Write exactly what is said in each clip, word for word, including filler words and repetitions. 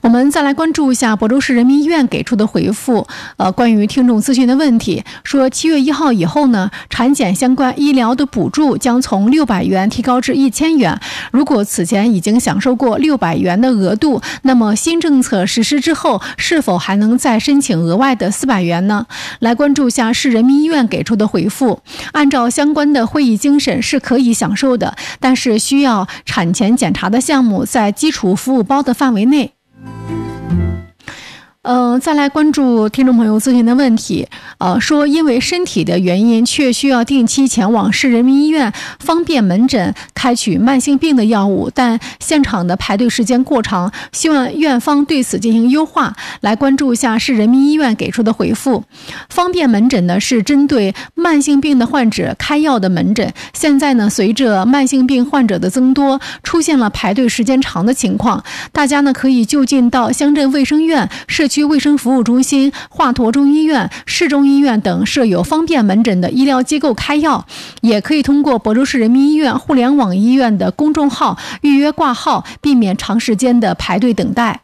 我们再来关注一下亳州市人民医院给出的回复，呃，关于听众咨询的问题，说七月一号以后呢，产检相关医疗的补助将从六百元提高至一千元。如果此前已经享受过六百元的额度，那么新政策实施之后，是否还能再申请额外的四百元呢？来关注一下市人民医院给出的回复，按照相关的会议精神是可以享受的，但是需要产前检查的项目在基础服务包的范围内。呃，再来关注听众朋友咨询的问题，呃，说因为身体的原因，却需要定期前往市人民医院方便门诊开取慢性病的药物，但现场的排队时间过长，希望院方对此进行优化。来关注一下市人民医院给出的回复，方便门诊呢是针对慢性病的患者开药的门诊，现在呢随着慢性病患者的增多，出现了排队时间长的情况，大家呢可以就近到乡镇卫生院、社区卫生服务中心、华佗中医院、市中医院等设有方便门诊的医疗机构开药，也可以通过亳州市人民医院互联网医院的公众号预约挂号，避免长时间的排队等待。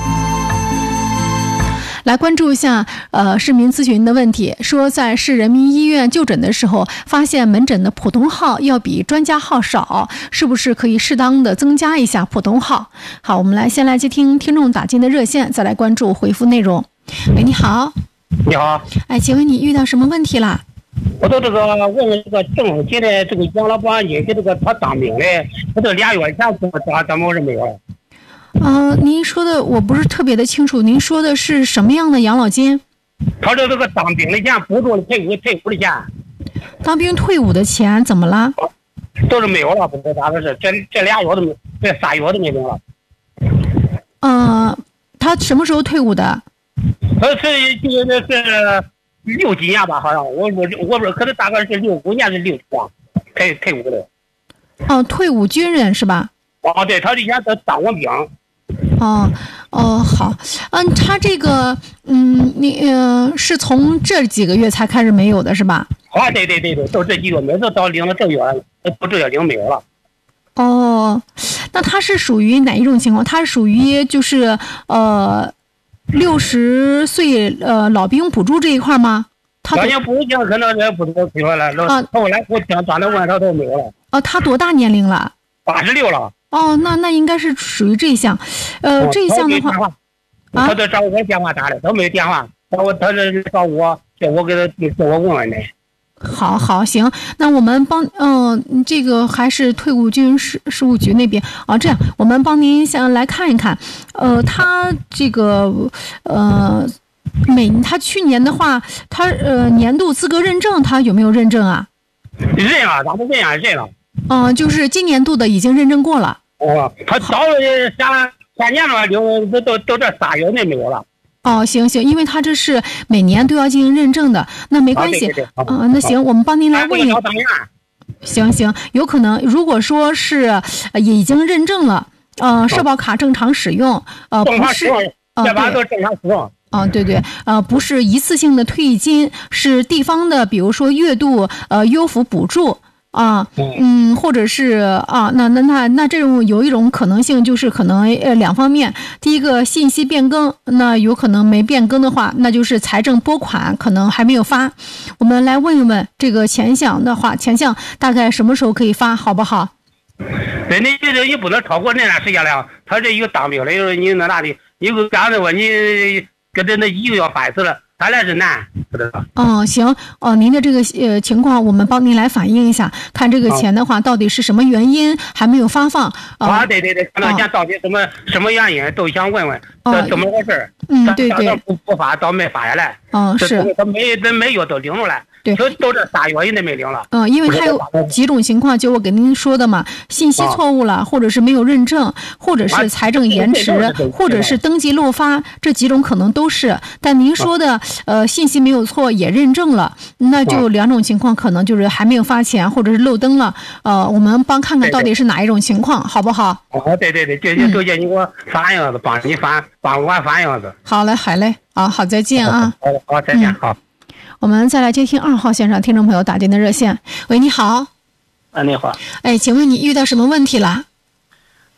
来关注一下呃市民咨询的问题，说在市人民医院就诊的时候，发现门诊的普通号要比专家号少，是不是可以适当的增加一下普通号？好，我们来先来接听听众打进的热线，再来关注回复内容。喂，你好。 你好。 哎，请问你遇到什么问题啦？ 我都这个问问这个政府现在这个养老保险金给这个他当兵的，我这俩月前怎么咋怎么回事没有了？ 呃，您说的我不是特别的清楚，您说的是什么样的养老金？ 他这这个当兵的钱补助的退伍退伍的钱。 当兵退伍的钱怎么了？ 都是没有了，不知道咋回事，这这俩月都没，这仨月都没领了。 呃，他什么时候退伍的？ 他是就是是六几年吧，好像我我我不是，可能大概是六五年是六几年退退伍的。 哦、呃，退伍军人是吧？ 哦，对，他以前他当过兵。 哦哦，好，嗯，他这个，嗯，你呃是从这几个月才开始没有的是吧？ 啊，对对对对，都这几个月，每次到领了这月，到这月领没有了。 哦，那他是属于哪一种情况？他是属于就是呃六十岁呃老兵补助这一块吗？他老兵补助可能也不多退出来了。啊，后来我听张大问他都没有了。 哦，他多大年龄了？ 八十六了。 哦，那那应该是属于这一项，呃，这一项的话， 啊，他都找我电话打的，他没有电话，找我，他是找我，叫我给他，叫我问问的。 好，好，行，那我们帮，嗯、呃，这个还是退伍军事事务局那边啊，这样我们帮您先来看一看，呃，他这个，呃，每他去年的话，他呃年度资格认证他有没有认证啊？ 认了，咱们认啊，认了。 嗯、呃，就是今年度的已经认证过了。 哦，他早了三三年了，就都都都这仨月内没有了。 哦，行行，因为他这是每年都要进行认证的，那没关系。啊、呃，那行，我们帮您来问一下。行行，有可能，如果说是、呃、已经认证了，呃，社保卡正常使用，呃，不是， 呃，这玩意都正常使用。 啊，对对，呃，不是一次性的退役金，是地方的，比如说月度呃优抚补助。啊，嗯，或者是啊，那那那那这种有一种可能性，就是可能呃两方面，第一个信息变更，那有可能没变更的话，那就是财政拨款可能还没有发。我们来问一问这个钱项的话，钱项大概什么时候可以发，好不好？ 对，你这个你不能超过那段时间了。他这一个当兵的，就是你那哪里，你干的话，你跟这那一个要发一次了。咱俩是难，不知道。 哦，行，哦，您的这个呃情况，我们帮您来反映一下，看这个钱的话，到底是什么原因还没有发放？ 呃、啊，对对对，看到钱到底什么、哦、什么原因，都想问问，这、哦、怎么回事？ 嗯，对对。 不不发，倒没发下来。 嗯，是。 他每这每月都领出来。 对， 就都这仨月以内没领了。 嗯，因为还有几种情况，就我给您说的嘛，信息错误了，或者是没有认证，或者是财政延迟，或者是登记漏发，这几种可能都是。但您说的呃信息没有错，也认证了，那就两种情况，可能就是还没有发钱，或者是漏登了。呃，我们帮看看到底是哪一种情况，好不好？ 哦，对对对，就就就叫你给我反映子，帮你反帮我反映子。 好嘞，好嘞，啊，好，再见啊。 好，好，再见，好。 我们再来接听二号线上听众朋友打进的热线。喂，你好。 啊，你好。 哎，请问你遇到什么问题了？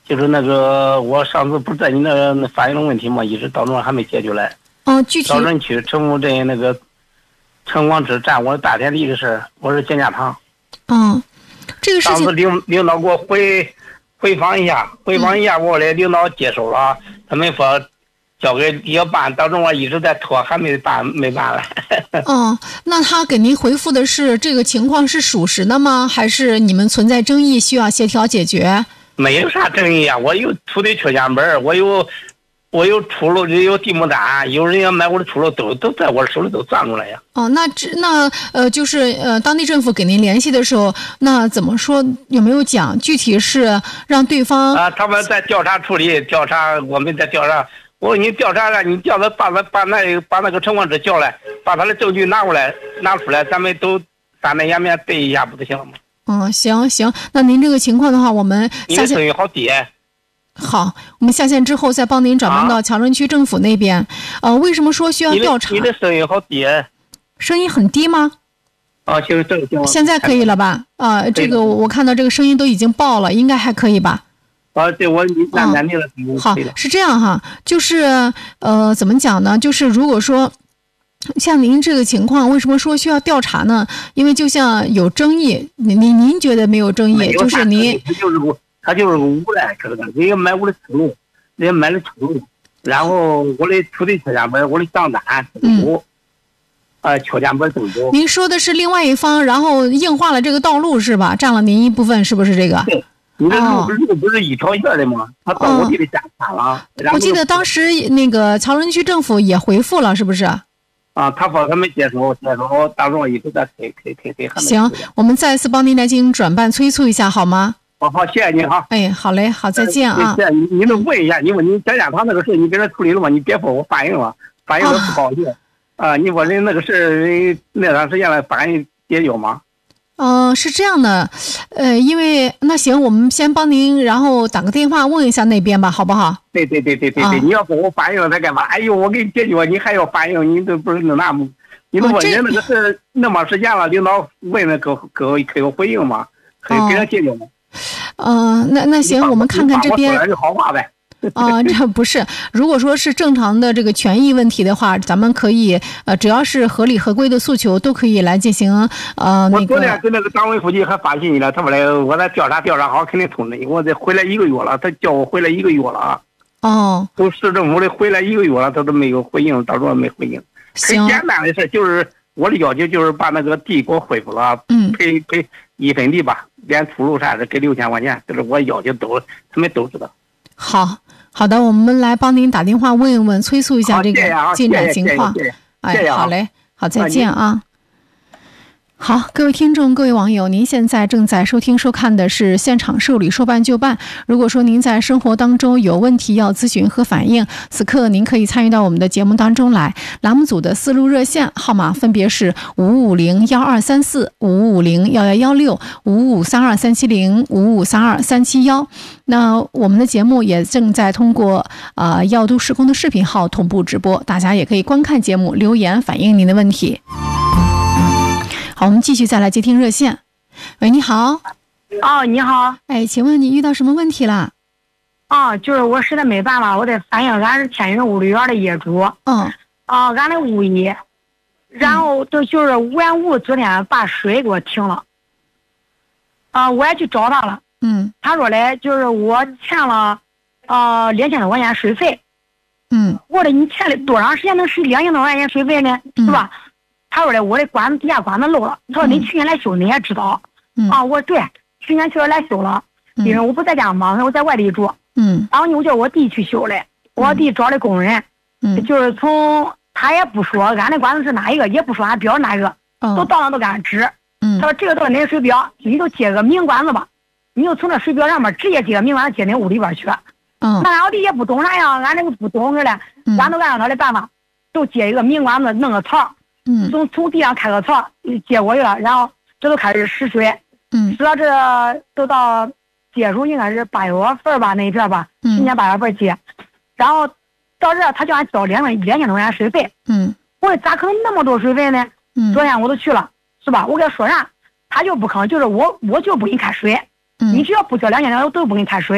就是那个我上次不是在你那那反映的问题嘛，一直到那还没解决来。 哦，具体。 枣镇区城府镇那个城广支占我大田地的事，我是建家堂。 嗯，这个事情。 上次领领导给我回回访一下，回访一下，我的领导接手了，嗯、他们说交给要办，当中我一直在拖，还没办，没办来。 哦，那他给您回复的是这个情况是属实的吗？还是你们存在争议，需要协调解决？ 没有啥争议啊，我有土地确权本，我有我有出路，有地亩单，有人要买我的出路，都都在我手里都攥出来呀。 哦，那这那呃，就是呃，当地政府给您联系的时候，那怎么说？有没有讲具体是让对方啊？他们在调查处理，调查我们在调查。我说你调查了，你调他把他把那把那个城管支叫来，把他的证据拿过来拿出来，咱们都三面眼面对一下，不就行了吗？ 嗯，行行，那您这个情况的话，我们你的声音好低。 好，我们下线之后再帮您转办到强润区政府那边。啊、呃，为什么说需要调查？ 你的声音好低。 声音很低吗？ 啊，行行行。 现在可以了吧？啊、呃，这个我看到这个声音都已经爆了，应该还可以吧？ 啊，对，我按按定了。 好，是这样哈，就是呃，怎么讲呢？就是如果说像您这个情况，为什么说需要调查呢？因为就像有争议，您您您觉得没有争议，就是您他就是个他就是个无赖，知道吧？人家买我的出路，人家买了出路，然后我的土地确权本，我的账单都有，呃，确权本都有。 您说的是另外一方，然后硬化了这个道路是吧？占了您一部分，是不是这个？ 对。你的路路不是一条线的吗？他到我地里加产了。 我记得当时那个乔润区政府也回复了，是不是？ 啊，他说他们接收，接收，当中一直在推推推推。 行，我们再次帮您来进行转办催促一下，好吗？ 好好，谢谢您哈。 哎，好嘞，好，再见啊。 谢谢你，你能问一下，你问你建家堂那个事，你给他处理了吗？你别说我反映了，反映了不高兴。啊，你说人那个事那段时间来反映解决吗？ 嗯、呃，是这样的，呃，因为那行，我们先帮您，然后打个电话问一下那边吧，好不好？ 对对对对对对，啊、你要说我反映了他干嘛？哎呦，我给你解决，你还要反映，你这不是那么，你都问人那个事那么时间了，领导问了给给给我回应吗？可以给他解决吗？ 嗯、呃，那那行，我们看看这边。 说好话呗。 啊、呃，这不是。如果说是正常的这个权益问题的话，咱们可以呃，只要是合理合规的诉求，都可以来进行呃那个。 我昨天跟那个党委书记还发信息了，他说来我在调查调查好，肯定通知你。我这回来一个月了，他叫我回来一个月了。 哦。 从市政府的回来一个月了，他都没有回应，到时候没回应。很简单的事，就是我的要求就是把那个地给我恢复了， 嗯， 赔赔一分地吧，连出路啥的给六千块钱，这是我要求都他们都知道。 好。好的，我们来帮您打电话问一问，催促一下这个进展情况。哎，好嘞，好，再见啊。好，各位听众，各位网友，您现在正在收听收看的是现场受理说办就办。如果说您在生活当中有问题要咨询和反映，此刻您可以参与到我们的节目当中来。栏目组的四路热线号码分别是五五零幺二三四、五五零幺幺幺六、五五三二三七零、五五三二三七幺。那我们的节目也正在通过呃药都施工的视频号同步直播，大家也可以观看节目，留言反映您的问题。好，我们继续再来接听热线。喂，你好。 哦，你好。 哎，请问你遇到什么问题了？ 哦，就是我实在没办法，我得反映俺是天云物流园的业主。 嗯。 哦，俺的物业，然后就就是无缘无故昨天把水给我停了。啊、呃，我也去找他了。 嗯。 他说嘞，就是我欠了，呃，两千多块钱水费。 嗯。 我说你欠了多长时间能收两千多块钱水费呢？ 嗯、 是吧？他说的我的管子底下管子漏了，他说你去年来修你也知道。 嗯、 啊，我说对，去年确实来修了，因为我不在家忙，我在外地住。 嗯。 然后呢，我叫我弟去修嘞，我弟找的工人， 嗯， 就是从他也不说俺的管子是哪一个，也不说俺表哪个， 哦、 都到那都给俺指。 嗯。 他说这个都是你的水表，你就接个明管子吧，你就从那水表上面直接接个明管子接你屋里边去。 嗯。 那俺我弟也不懂啥呀，俺这个不懂似的， 嗯、 俺都按照他的办法，都接一个明管子，弄个槽。 嗯， 从从地上开个槽接过去了，然后这都开始施水， 嗯， 施到这都到结束应该是八月份吧，那一片吧，今年八月份接，然后到这他叫俺交两万两千多块钱水费， 嗯， 我说咋可能那么多水费呢？ 嗯， 昨天我都去了，是吧？我给他说啥，他就不吭，就是我我就不给你开水， 嗯， 你只要不交两千多，我都不给你开水，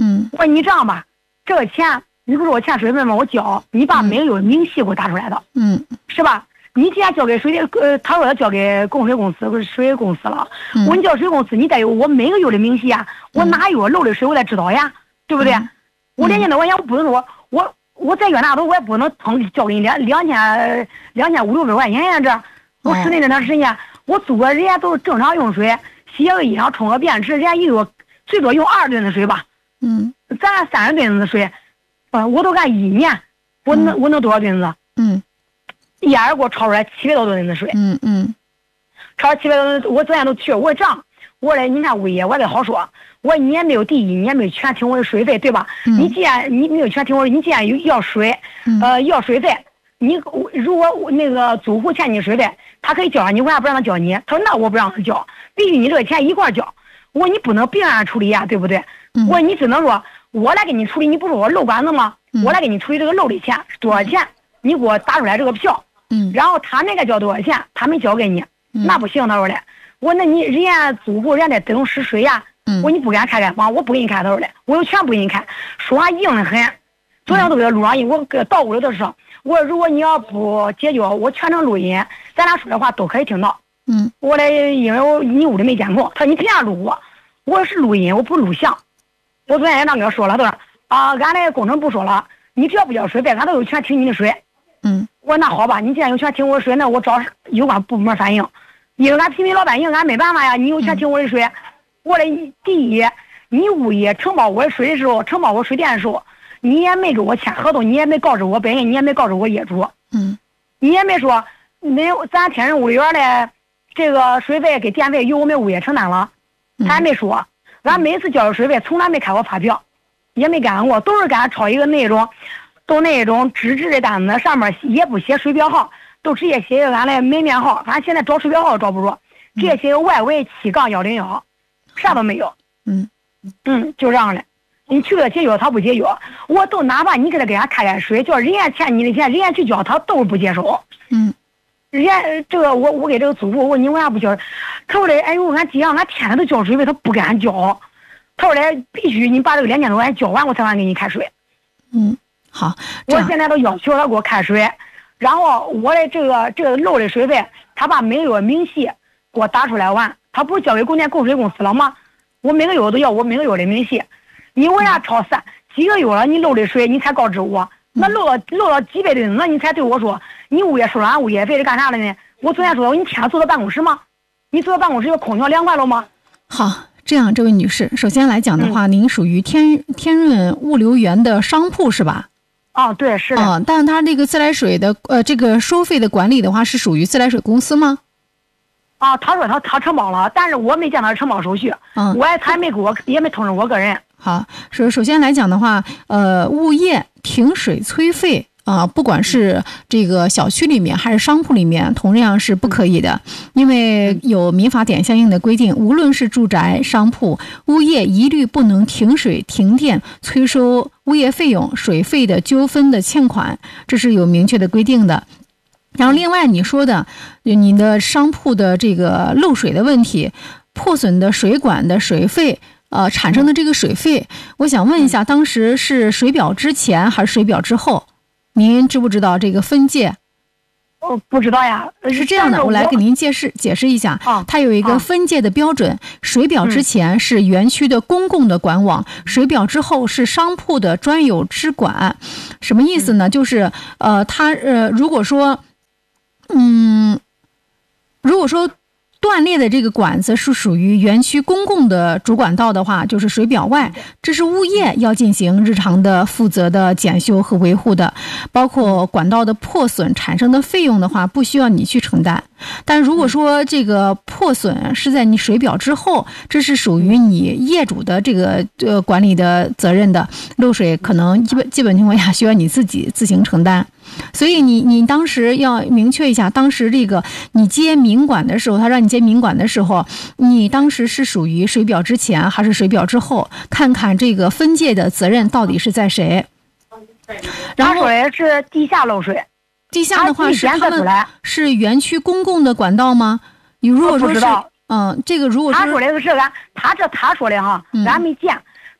嗯， 我说你这样吧，这个钱你不是我欠水费吗？我交，你把没有明细给我打出来的， 嗯， 是吧？你既然交给水呃，他说要交给供水公司，不是水公司了。嗯、我说你交水公司，你得有我每个月的明细啊，我哪有漏的水我得知道呀，对不对？嗯、我两千多块钱我不能说，我我再冤大头我也不能腾交给你两两千两千五六百块钱呀，这我室内那段时间、哦、我租个人家都是正常用水，洗个衣裳冲个便池，人家一月最多用二吨的水吧， 嗯， 咱三十吨的水，呃，我都干一年，我能、嗯、我能多少吨子？ 嗯。 一下给我超出来七百多吨的水， 嗯嗯， 超七百多吨，我昨天都去，我这样，我说你看物业我得好说，我你也没有第一，你也没有全听我的水费，对吧？嗯、你既然你没有全听我，你既然有要水，呃，要水费，你如果那个租户欠你水费，他可以交上你，为啥不让他交你？他说那我不让他交，必须你这个钱一块交。我说你不能并案处理呀，对不对？嗯、我说你只能说我来给你处理，你不是我漏管子吗？嗯、我来给你处理这个漏的钱多少钱，你给我打出来这个票。 嗯， 然后他那个交多少钱，他没交给你，嗯、那不行。他说的，我那你人家租户人家得等施水呀，嗯、我说你不给俺开开房，我不给你开。他说的，我有权不给你开，说话硬得很。昨天我都给他录上音，我给到屋里的时候，我说如果你要不解决，我全程录音，咱俩说的话都可以听到。 嗯， 我嘞，因为我你屋里没监控，他说你凭啥录我？我是录音，我不录像。我昨天也让给他说了，他说啊，俺那工程部说了，你只要不交水费，俺都有权停你的水。 嗯， 我说那好吧，你既然有权停我的水，那我找有关部门反映，因为俺平民老百姓俺没办法呀。你有权停我的水，嗯、我的第一，你物业承包我的水的时候，承包我水电的时候，你也没给我签合同，你也没告知我本人，你也没告知我业主， 嗯， 你也没说那咱天人物业园的这个水费跟电费由我们物业承担了，他也没说，俺每次交的水费从来没开过发票，也没干过，都是给俺抄一个那种。都那种纸质的单子，上面也不写水表号，都直接写俺的门面号。反正现在找水表号找不着，直接写外围七杠幺零幺，啥都没有。 嗯嗯，就这样的。你去了解决，他不解决，我都哪怕你给他给俺开开水，叫人家欠你的钱，人家去交，他都是不接受。 嗯， 人家这个我我给这个租户，我说你为啥不交？他说的，哎呦，俺姐俺天天都交水费，他不敢交。他说的，必须你把这个两千多块钱交完，我才敢给你开水。 嗯。好， 我现在都要求他给我开水，然后我的这个这个漏的水费，他把每个月明细给我打出来完，他不是交给供电供水公司了吗？我每个月都要我每个月的明细，你为啥超三几个月了你漏的水你才告知我？那漏了漏了几百吨，那你才对我说你物业收了俺物业费是干啥的呢？我昨天说你天天坐到办公室吗？你坐到办公室有空调凉快了吗？ 好。这样，这位女士，首先来讲的话，嗯、您属于天天润物流园的商铺是吧？ 哦，对，是的。 嗯，但是它这个自来水的呃这个收费的管理的话，是属于自来水公司吗？ 啊，他说他他承包了，但是我没见到承包手续，嗯，我也他没给我也没通知我个人。 好，首首先来讲的话，呃，物业停水催费。啊、呃，不管是这个小区里面还是商铺里面，同样是不可以的，因为有民法典相应的规定，无论是住宅、商铺，物业一律不能停水、停电、催收物业费用、水费的纠纷的欠款，这是有明确的规定的。然后，另外你说的，你的商铺的这个漏水的问题，破损的水管的水费。呃，产生的这个水费，我想问一下，当时是水表之前还是水表之后？您知不知道这个分界？ 我不知道呀。 是这样的，我来给您解释解释一下。 啊， 它有一个分界的标准，水表之前是园区的公共的管网，嗯、水表之后是商铺的专有支管。什么意思呢？嗯、就是呃，它呃，如果说，嗯，如果说。断裂的这个管子是属于园区公共的主管道的话，就是水表外，这是物业要进行日常的负责的检修和维护的，包括管道的破损产生的费用的话，不需要你去承担。但如果说这个破损是在你水表之后，这是属于你业主的这个呃管理的责任的，漏水可能基本基本情况下需要你自己自行承担。所以你你当时要明确一下，当时这个你接民管的时候，他让你接民管的时候，你当时是属于水表之前还是水表之后？看看这个分界的责任到底是在谁。然后他说的是地下漏水， 地下的话是他们是园区公共的管道吗？你如果说是嗯，这个如果他说的是俺，他这他说的哈，俺没见。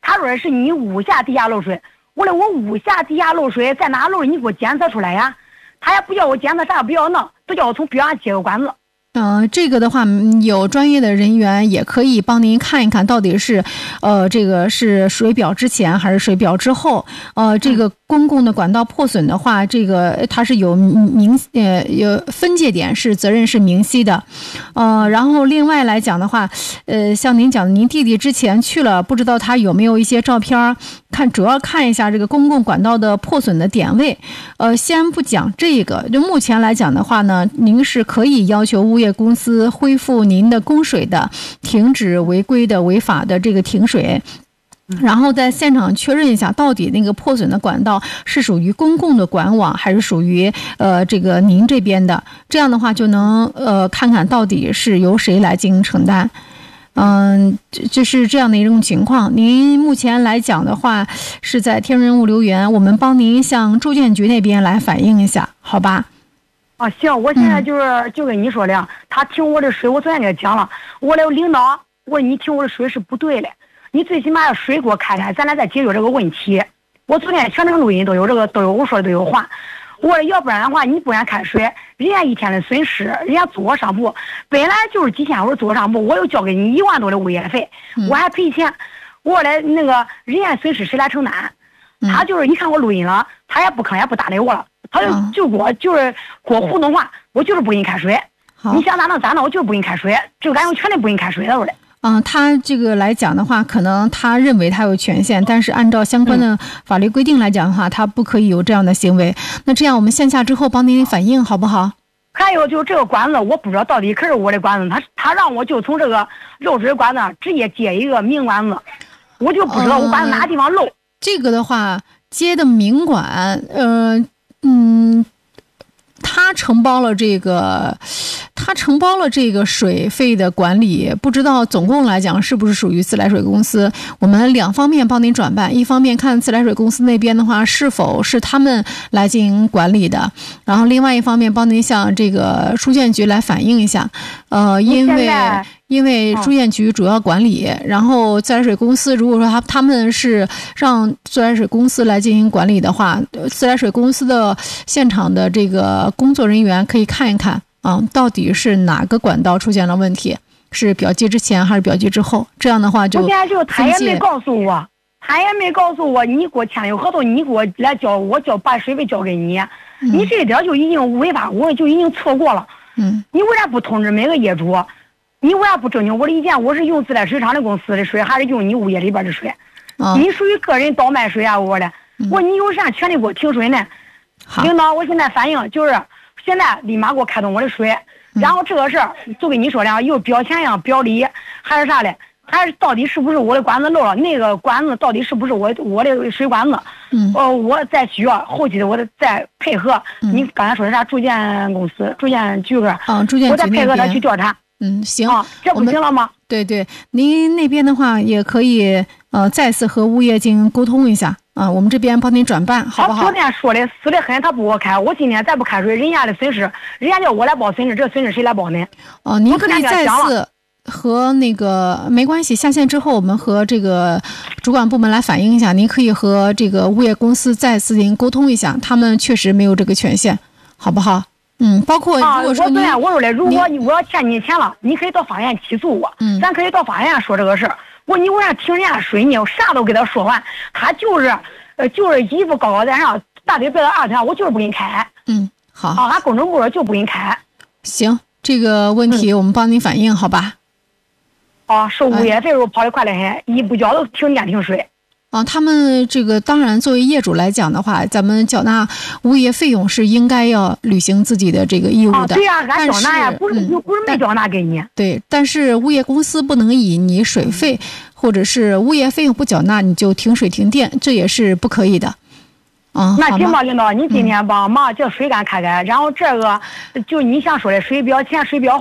他说是你屋下地下漏水。我说我屋下地下漏水在哪漏？你给我检测出来呀？他也不叫我检测，啥也不要弄，都叫我从表上接个管子。 嗯、呃，这个的话，有专业的人员也可以帮您看一看，到底是，呃，这个是水表之前还是水表之后。呃，这个公共的管道破损的话，这个它是有明呃有分界点，是责任是明晰的。呃，然后另外来讲的话，呃，像您讲的，您弟弟之前去了，不知道他有没有一些照片，看主要看一下这个公共管道的破损的点位。呃，先不讲这个，就目前来讲的话呢，您是可以要求物业公司恢复您的供水的，停止违规的违法的这个停水，然后在现场确认一下到底那个破损的管道是属于公共的管网还是属于呃这个您这边的，这样的话就能呃看看到底是由谁来进行承担。嗯，就是这样的一种情况。您目前来讲的话是在天人物流园，我们帮您向住建局那边来反映一下，好吧？ 啊，行，我现在就是、嗯、就跟你说的，他停我的水，我昨天给他讲了，我的领导，我说你停我的水是不对的，你最起码要水给我开开，咱俩再解决这个问题。我昨天全程录音都有这个，都有我说的都有话。我说要不然的话，你不让开水，人家一天的损失，人家租我上铺，本来就是几千，我说租我上铺，我又交给你一万多的物业费， 嗯、 我还赔钱。我说的那个人家损失谁来承担？ 嗯、 他就是你看我录音了，他也不吭也不搭理我了。他就就给我就是给我糊弄话，我就是不给你开水。你想咋弄咋弄，我就是不给你开水，就感觉我全都不给你开水了我的。 嗯，他这个来讲的话，可能他认为他有权限，但是按照相关的法律规定来讲的话，他不可以有这样的行为。那这样我们线下之后帮您反映好不好？ 还有就是这个管子，我不知道到底可是我的管子，他他让我就从这个漏水管子直接接一个明管子，我就不知道我管子哪地方漏。 呃、这个的话，接的明管，呃，嗯。他承包了这个，他承包了这个水费的管理，不知道总共来讲是不是属于自来水公司。我们两方面帮您转办，一方面看自来水公司那边的话是否是他们来进行管理的，然后另外一方面帮您向这个住建局来反映一下。呃，因为因为住建局主要管理，然后自来水公司如果说他他们是让自来水公司来进行管理的话，自来水公司的现场的这个工作人员可以看一看啊，到底是哪个管道出现了问题，是表记之前还是表记之后？这样的话就我现在就他也没告诉我，他也没告诉我，你给我签有合同，你给我来交，我交把水费交给你，嗯、你这一点就已经违法，我就已经错过了。 嗯， 你为啥不通知每个业主？你为啥不征求我的意见？我是用自来水厂的公司的水，还是用你物业里边的水？ 哦、 你属于个人倒卖水啊！我的，嗯、我你有啥权利给我停水呢？领导，我现在反映就是现在立马给我开通我的水，嗯、然后这个事儿就跟你说的，又表钱呀、表里还是啥的，还是到底是不是我的管子漏了？那个管子到底是不是我我的水管子？ 嗯， 呃，我再需要后期的我的再配合。嗯、你刚才说的啥？住建公司、住建局个？ 嗯，住建局我再配合他去调查。 嗯，行、 啊，这不行了吗？ 对对，您那边的话也可以呃再次和物业进行沟通一下啊、呃，我们这边帮您转办，好不好？ 他昨天说的死的很，他不给我开，我今天再不开水，人家的损失，人家叫我来报损失，这损失谁来报呢？ 哦、呃，您可以再次和那个没关系，下线之后我们和这个主管部门来反映一下，您可以和这个物业公司再次进行沟通一下，他们确实没有这个权限，好不好？嗯，包括如果说你、 啊、我昨天我说的，如果我要欠你钱了，你可以到法院起诉我， 嗯， 咱可以到法院说这个事儿。我你为啥停人家水呢？我啥都给他说完，他就是呃就是一副高高在上，大嘴别到二条，我就是不给你开。 嗯，好。 啊，俺工程部就不给你开。 行，这个问题我们帮你反映，好吧？ 啊，收物业费时候跑得快得很，一不交都停电停水。 啊，他们这个当然，作为业主来讲的话，咱们缴纳物业费用是应该要履行自己的这个义务的。啊、 对呀、啊，俺缴纳呀，不是、嗯、不是没缴纳给你。 对，但是物业公司不能以你水费或者是物业费用不缴纳你就停水停电，这也是不可以的。啊， 那行吧，领导，你今天帮忙叫水干开开，嗯、然后这个就你想说的水表前水表后。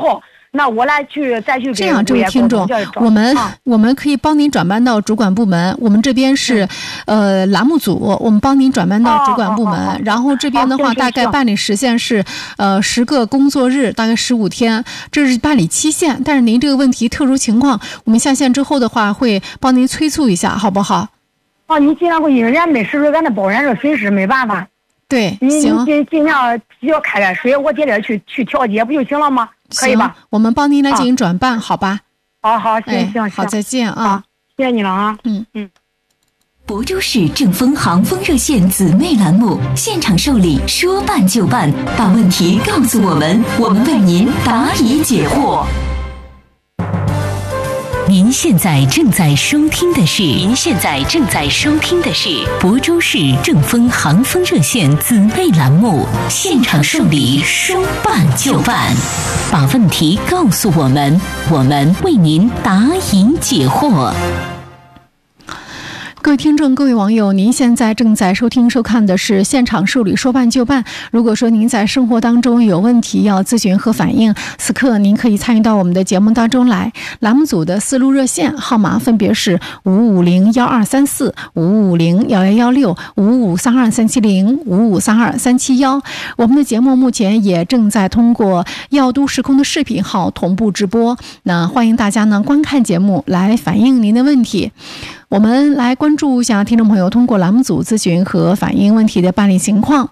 那我来去再去这样，这位听众，我们、啊、我们可以帮您转办到主管部门。我们这边是、嗯、呃栏目组，我们帮您转办到主管部门。哦、然后这边的话，大概办理时限是呃十个工作日，大概十五天，这是办理期限。但是您这个问题特殊情况，我们下线之后的话，会帮您催促一下，好不好？ 哦，你尽量会，因为人家没湿水，咱那包燃热水是没办法。 对， 你行， 尽尽量只要开开水，我姐姐去去调节不就行了吗？可以吧？ 我们帮您来进行转办，啊、好吧？ 好好，行行行， 好，再见啊！ 谢谢你了啊！ 嗯嗯。 亳州市正风航风热线姊妹栏目现场受理，说办就办，把问题告诉我们，我们为您答疑解惑。您现在正在收听的是，您现在正在收听的是亳州市正风航风热线姊妹栏目现场受理，说办就办，把问题告诉我们，我们为您答疑解惑。 各位听众，各位网友，您现在正在收听收看的是现场受理，说办就办。如果说您在生活当中有问题要咨询和反映，此刻您可以参与到我们的节目当中来。栏目组的四路热线号码分别是五五零幺二三四、五五零幺幺幺六、五五三二三七零、五五三二三七幺。我们的节目目前也正在通过耀都时空的视频号同步直播，那欢迎大家呢观看节目来反映您的问题。我们来关注一下听众朋友通过栏目组咨询和反映问题的办理情况。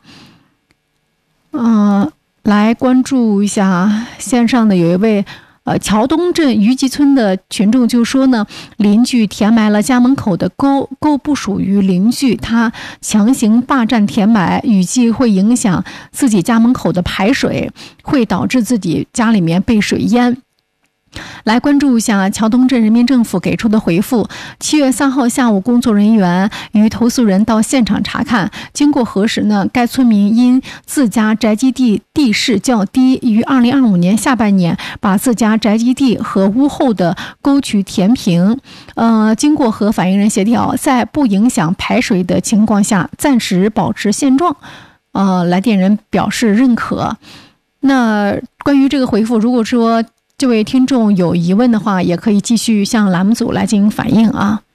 嗯、呃，来关注一下线上的有一位呃桥东镇余集村的群众就说呢，邻居填埋了家门口的沟，沟不属于邻居，他强行霸占填埋，预计会影响自己家门口的排水，会导致自己家里面被水淹。来关注一下桥东镇人民政府给出的回复。七月三号下午，工作人员与投诉人到现场查看，经过核实呢，该村民因自家宅基地地势较低，于二零二五年下半年把自家宅基地和屋后的沟渠填平。呃，经过和反映人协调，在不影响排水的情况下，暂时保持现状。呃，来电人表示认可。那关于这个回复，如果说这位听众有疑问的话，也可以继续向栏目组来进行反映啊。